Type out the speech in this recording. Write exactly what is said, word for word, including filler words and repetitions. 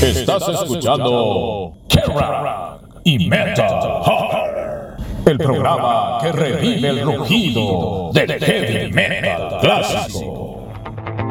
Estás escuchando Kerrang y Metal Hammer, el programa que revive el rugido del heavy